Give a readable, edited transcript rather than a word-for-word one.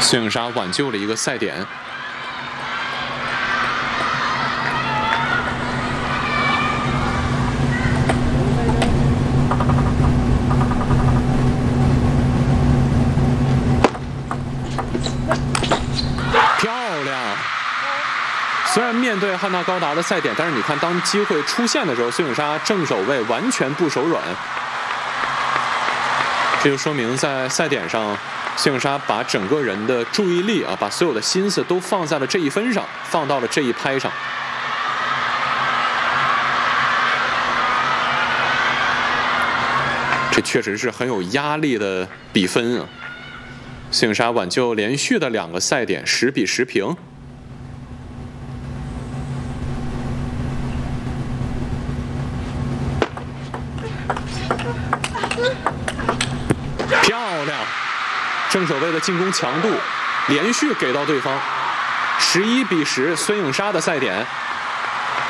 孙颖莎挽救了一个赛点。漂亮！虽然面对汉娜高达的赛点，但是你看，当机会出现的时候，孙颖莎正手位完全不手软。这就说明在赛点上，孙颖莎把整个人的注意力把所有的心思都放在了这一分上，放到了这一拍上。这确实是很有压力的比分啊！孙颖莎挽救连续的2个赛点，10比10平。漂亮！正手位的进攻强度连续给到对方，11比10，孙颖莎的赛点。